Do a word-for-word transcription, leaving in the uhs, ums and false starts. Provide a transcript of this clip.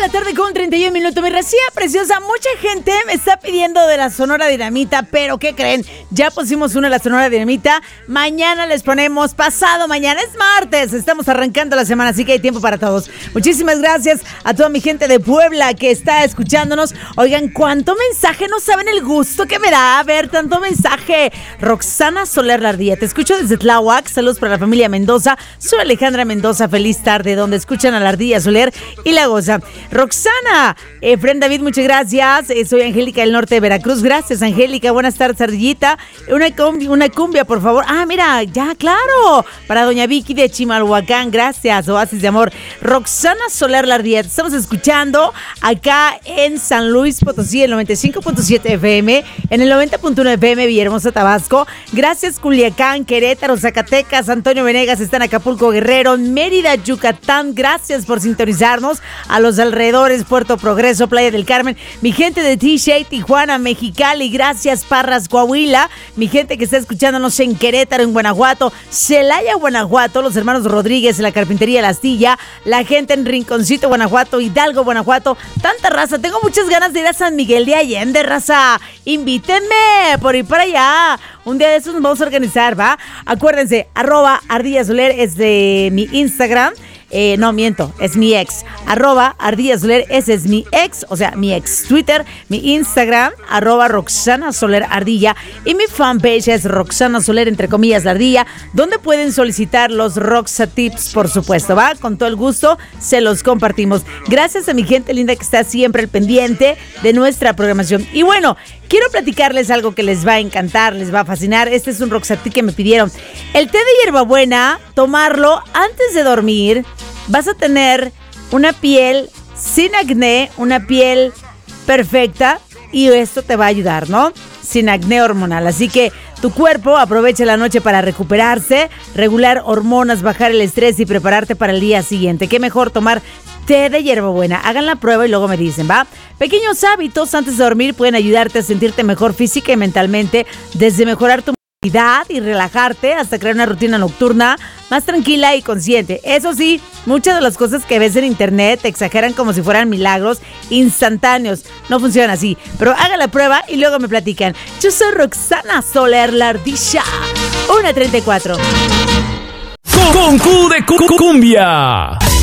la tarde con treinta y un minutos. Mi recién preciosa, mucha gente me está pidiendo de la Sonora Dinamita, pero ¿qué creen? Ya pusimos una de la Sonora Dinamita. Mañana les ponemos, pasado mañana es martes. Estamos arrancando la semana, así que hay tiempo para todos. Muchísimas gracias a toda mi gente de Puebla que está escuchándonos. Oigan, cuánto mensaje, no saben el gusto que me da ver tanto mensaje. Roxana Soler Lardilla, te escucho desde Tláhuac. Saludos para la familia Mendoza. Soy Alejandra Mendoza, feliz tarde, donde escuchan a Lardilla Soler y la goza. Roxana, Efren David, muchas gracias. Eh, soy Angélica del norte de Veracruz. Gracias, Angélica. Buenas tardes, Ardillita. Una cumbia, una cumbia, por favor. Ah, mira, ya, claro. Para doña Vicky de Chimalhuacán. Gracias, Oasis de Amor. Roxana Soler Lardilla, te estamos escuchando acá en San Luis Potosí, el noventa y cinco punto siete F M, en el noventa punto uno F M, Villahermosa, Tabasco. Gracias, Culiacán, Querétaro, Zacatecas, Antonio Venegas, está en Acapulco, Guerrero, Mérida, Yucatán. Gracias por sintonizarnos. A los alrededores, Puerto Progreso, Playa del Carmen, mi gente de T-Shade, Tijuana, Mexicali, gracias, Parras, Coahuila, mi gente que está escuchándonos en Querétaro, en Guanajuato, Celaya, Guanajuato, los hermanos Rodríguez en la Carpintería La Astilla, la gente en Rinconcito, Guanajuato, Hidalgo, Guanajuato, tanta raza, tengo muchas ganas de ir a San Miguel de Allende, raza, invítenme por ir para allá, un día de esos nos vamos a organizar, ¿va? Acuérdense, arroba Ardilla Soler es de mi Instagram. Eh, no, miento, es mi ex, arroba Ardilla Soler, ese es mi ex, o sea, mi ex Twitter, mi Instagram, arroba Roxana Soler Ardilla, y mi fanpage es Roxana Soler, entre comillas, la Ardilla, donde pueden solicitar los Roxa Tips, por supuesto, ¿va? Con todo el gusto, se los compartimos. Gracias a mi gente linda que está siempre al pendiente de nuestra programación. Y bueno, quiero platicarles algo que les va a encantar, les va a fascinar. Este es un Roxa Tip que me pidieron. El té de hierbabuena, tomarlo antes de dormir. Vas a tener una piel sin acné, una piel perfecta, y esto te va a ayudar, ¿no? Sin acné hormonal. Así que tu cuerpo aprovecha la noche para recuperarse, regular hormonas, bajar el estrés y prepararte para el día siguiente. ¿Qué mejor tomar té de hierbabuena? Hagan la prueba y luego me dicen, ¿va? Pequeños hábitos antes de dormir pueden ayudarte a sentirte mejor física y mentalmente, desde mejorar tu y relajarte hasta crear una rutina nocturna más tranquila y consciente. Eso sí, muchas de las cosas que ves en internet te exageran como si fueran milagros instantáneos. No funciona así, pero hagan la prueba y luego me platican. Yo soy Roxana Soler Lardilla, una treinta y cuatro. Con Q de cu- cumbia.